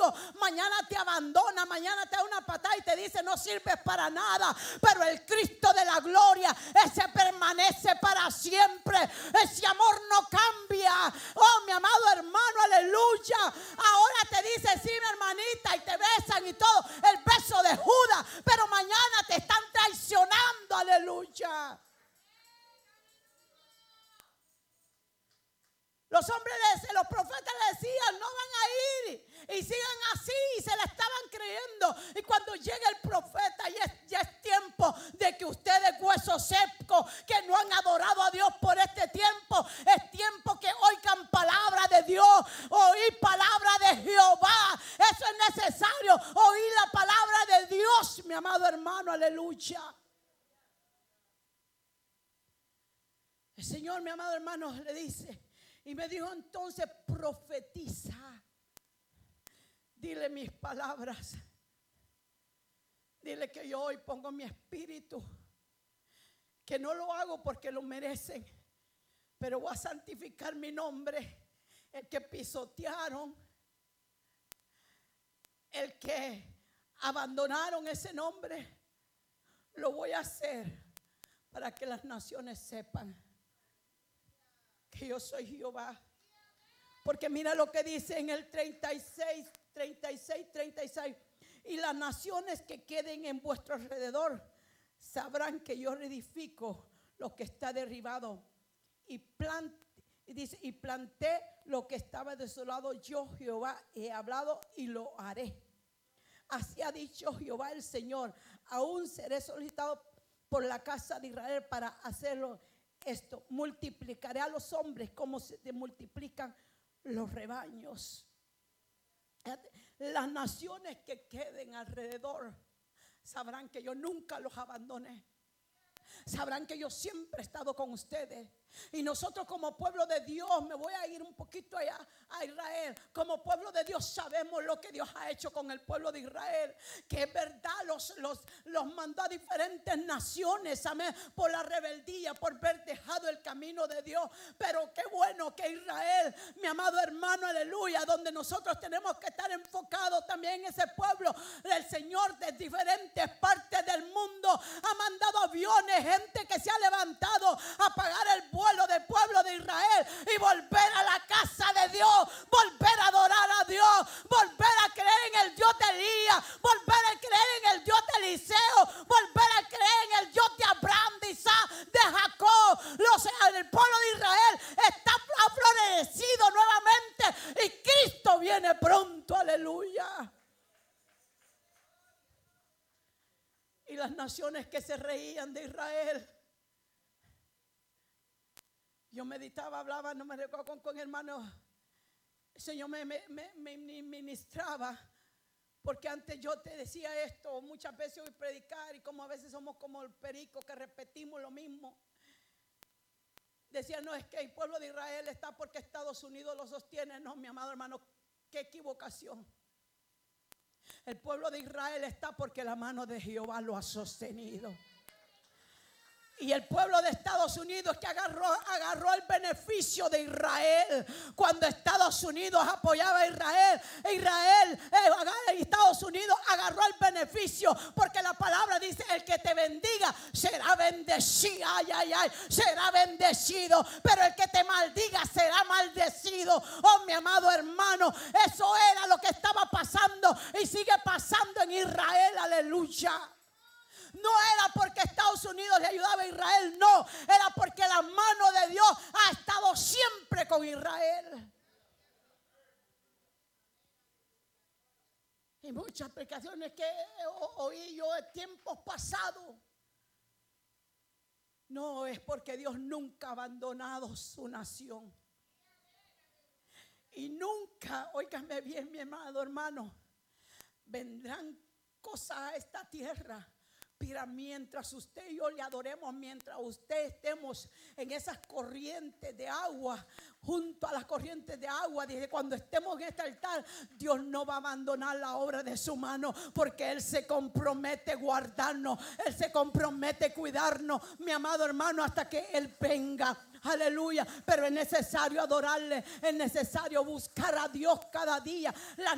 contigo, mañana te abandona, mañana te da una patada y te dice no sirves para nada. Pero el Cristo de la gloria, ese permanece para siempre. Ese amor no cambia. Oh, mi amado hermano, aleluya. Ahora te dice sí, mi hermanita, y te besan y todo, el beso de Judas, pero mañana te están traicionando, aleluya. Los profetas le decían no van a ir y sigan así, y se la estaban creyendo. Y cuando llega el profeta, ya es tiempo de que ustedes, huesos secos, que no han adorado a Dios por este tiempo, es tiempo que oigan palabra de Dios, oír palabra de Jehová. Eso es necesario, oír la palabra de Dios, mi amado hermano, aleluya. El Señor, mi amado hermano, le dice, y me dijo entonces, profetiza, dile mis palabras, dile que yo hoy pongo mi espíritu, que no lo hago porque lo merecen, pero voy a santificar mi nombre. El que pisotearon, el que abandonaron ese nombre, lo voy a hacer para que las naciones sepan que yo soy Jehová. Porque mira lo que dice en el 36. Y las naciones que queden en vuestro alrededor sabrán que yo reedifico lo que está derribado y planté lo que estaba desolado. Yo Jehová he hablado y lo haré. Así ha dicho Jehová el Señor. Aún seré solicitado por la casa de Israel para hacerlo esto. Multiplicaré a los hombres como se multiplican los rebaños. Las naciones que queden alrededor sabrán que yo nunca los abandoné. Sabrán que yo siempre he estado con ustedes. Y nosotros como pueblo de Dios, me voy a ir un poquito allá a Israel. Como pueblo de Dios sabemos lo que Dios ha hecho con el pueblo de Israel, que es verdad, los mandó a diferentes naciones, amén, por la rebeldía, por haber dejado el camino de Dios. Pero qué bueno que Israel, mi amado hermano, aleluya, donde nosotros tenemos que estar enfocados también en ese pueblo. El Señor de diferentes partes del mundo ha mandado aviones, gente que se ha levantado a pagar el vuelo del pueblo de Israel y volver a la casa de Dios, volver a adorar a Dios, volver a creer en el Dios de Elías, volver a creer en el Dios de Eliseo, volver a creer en el Dios de Abraham, de Isaac, de Jacob. El pueblo de Israel ha florecido nuevamente y Cristo viene pronto, aleluya. Y las naciones que se reían de Israel, yo meditaba, hablaba, no me recuerdo con hermano, el Señor me ministraba, porque antes yo te decía esto, muchas veces voy a predicar y como a veces somos como el perico que repetimos lo mismo. Decía, no, es que el pueblo de Israel está porque Estados Unidos lo sostiene. No, mi amado hermano, qué equivocación. El pueblo de Israel está porque la mano de Jehová lo ha sostenido. Y el pueblo de Estados Unidos que agarró el beneficio de Israel. Cuando Estados Unidos apoyaba a Israel, Estados Unidos agarró el beneficio. Porque la palabra dice, el que te bendiga será bendecido. Será bendecido. Pero el que te maldiga será maldecido. Oh, mi amado hermano, eso era lo que estaba pasando y sigue pasando en Israel, aleluya. No era porque Estados Unidos le ayudaba a Israel, no, era porque la mano de Dios ha estado siempre con Israel. Y muchas predicaciones que oí yo en tiempos pasados, no es porque Dios nunca ha abandonado su nación. Y nunca, óigame bien, mi amado hermano, vendrán cosas a esta tierra. Pero mientras usted y yo le adoremos, mientras usted estemos en esas corrientes de agua, junto a las corrientes de agua, desde cuando estemos en este altar, Dios no va a abandonar la obra de su mano, porque Él se compromete a guardarnos, Él se compromete a cuidarnos, mi amado hermano, hasta que Él venga. Aleluya, pero es necesario adorarle, es necesario buscar a Dios cada día.